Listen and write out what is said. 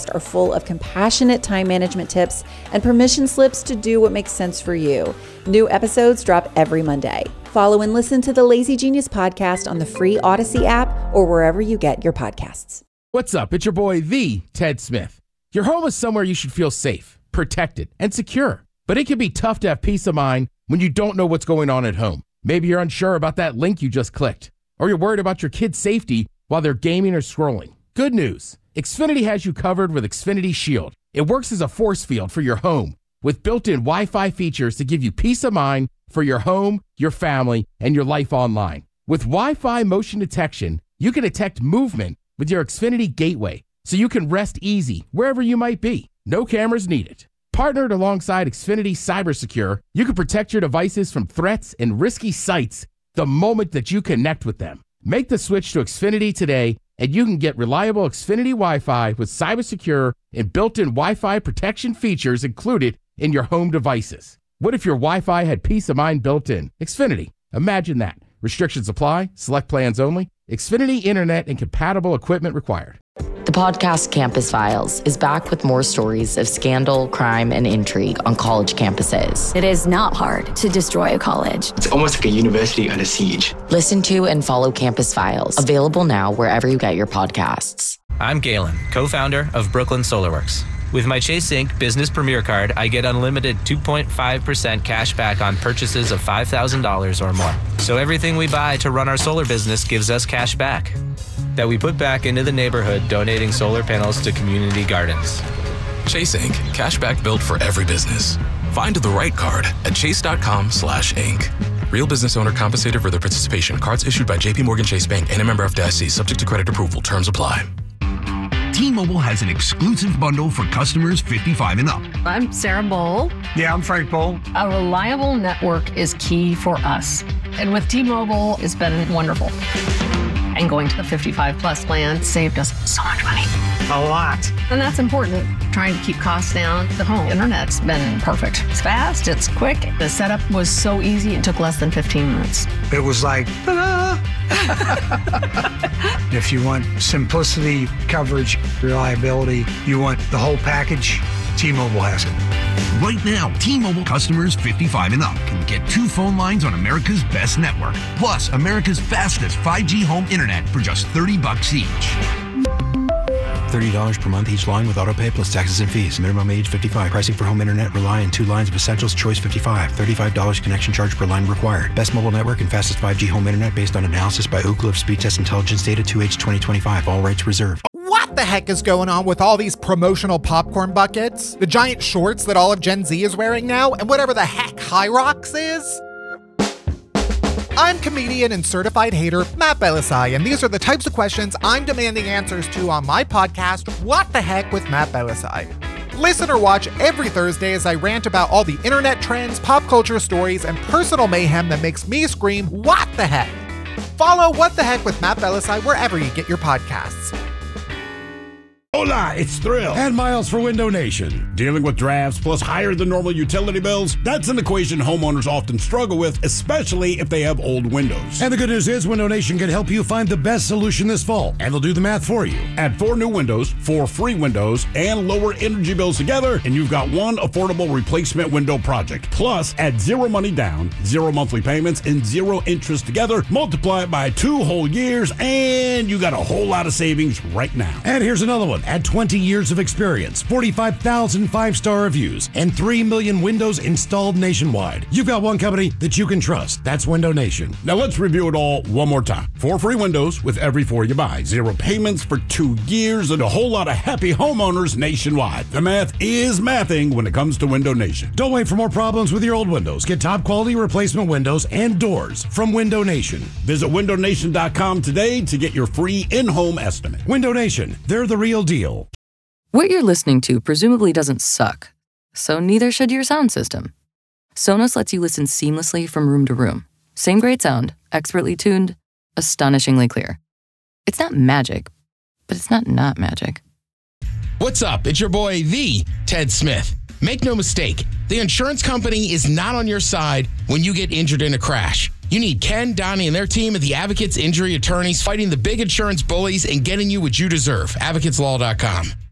podcast are full of compassionate time management tips and permission slips to do what makes sense for you. New episodes drop every Monday. Follow and listen to the Lazy Genius podcast on the free Odyssey app or wherever you get your podcasts. What's up? It's your boy, the Ted Smith. Your home is somewhere you should feel safe, protected, and secure. But it can be tough to have peace of mind when you don't know what's going on at home. Maybe you're unsure about that link you just clicked, or you're worried about your kid's safety while they're gaming or scrolling. Good news. Xfinity has you covered with Xfinity Shield. It works as a force field for your home with built-in Wi-Fi features to give you peace of mind for your home, your family, and your life online. With Wi-Fi motion detection, you can detect movement with your Xfinity gateway, so you can rest easy wherever you might be. No cameras needed. Partnered alongside Xfinity CyberSecure, you can protect your devices from threats and risky sites the moment that you connect with them. Make the switch to Xfinity today, and you can get reliable Xfinity Wi-Fi with CyberSecure and built-in Wi-Fi protection features included in your home devices. What if your Wi-Fi had peace of mind built in? Xfinity. Imagine that. Restrictions apply. Select plans only. Xfinity Internet and compatible equipment required. The podcast Campus Files is back with more stories of scandal, crime, and intrigue on college campuses. It is not hard to destroy a college. It's almost like a university under siege. Listen to and follow Campus Files, available now wherever you get your podcasts. I'm Galen, co-founder of Brooklyn SolarWorks. With my Chase Inc. Business Premier Card, I get unlimited 2.5% cash back on purchases of $5,000 or more. So everything we buy to run our solar business gives us cash back that we put back into the neighborhood, donating solar panels to community gardens. Chase Inc. Cashback built for every business. Find the right card at chase.com/inc. Real business owner compensated for their participation. Cards issued by JPMorgan Chase Bank and a member FDIC, subject to credit approval. Terms apply. T-Mobile has an exclusive bundle for customers 55 and up. I'm Sarah Bowl. Yeah, I'm Frank Bowl. A reliable network is key for us. And with T-Mobile, it's been wonderful. And going to the 55 plus plan saved us so much money. A lot. And that's important. Trying to keep costs down. The home internet's been perfect. It's fast, it's quick. The setup was so easy, it took less than 15 minutes. It was like, ta-da! If you want simplicity, coverage, reliability, you want the whole package, T-Mobile has it. Right now, T-Mobile customers 55 and up can get 2 phone lines on America's best network, plus America's fastest 5G home internet for just $30 each. $30 per month each line with autopay plus taxes and fees. Minimum age 55. Pricing for home internet rely on 2 lines of essentials. Choice 55. $35 connection charge per line required. Best mobile network and fastest 5G home internet based on analysis by Ookla of Speed Test Intelligence data 2H 2025. All rights reserved. What the heck is going on with all these promotional popcorn buckets? The giant shorts that all of Gen Z is wearing now? And whatever the heck High Rocks is? I'm comedian and certified hater Matt Belisai, and these are the types of questions I'm demanding answers to on my podcast, What the Heck with Matt Belisai. Listen or watch every Thursday as I rant about all the internet trends, pop culture stories, and personal mayhem that makes me scream, what the heck? Follow What the Heck with Matt Belisai wherever you get your podcasts. Hola, it's Thrill. And Miles for Window Nation. Dealing with drafts plus higher than normal utility bills? That's an equation homeowners often struggle with, especially if they have old windows. And the good news is Window Nation can help you find the best solution this fall, and they'll do the math for you. Add 4 new windows, 4 free windows, and lower energy bills together, and you've got 1 affordable replacement window project. Plus, add 0 money down, 0 monthly payments, and 0 interest together. Multiply it by 2 whole years, and you got a whole lot of savings right now. And here's another one. Add 20 years of experience, 45,000 5-star reviews, and 3 million windows installed nationwide. You've got one company that you can trust. That's Window Nation. Now let's review it all one more time. 4 free windows with every 4 you buy. 0 payments for 2 years and a whole lot of happy homeowners nationwide. The math is mathing when it comes to Window Nation. Don't wait for more problems with your old windows. Get top quality replacement windows and doors from Window Nation. Visit windownation.com today to get your free in-home estimate. Window Nation, they're the real deal. What you're listening to presumably doesn't suck, so neither should your sound system. Sonos lets you listen seamlessly from room to room. Same great sound, expertly tuned, astonishingly clear. It's not magic, but it's not magic. What's up? It's your boy, the Ted Smith. Make no mistake, the insurance company is not on your side when you get injured in a crash. You need Ken, Donnie, and their team at the Advocates Injury Attorneys fighting the big insurance bullies and getting you what you deserve. AdvocatesLaw.com.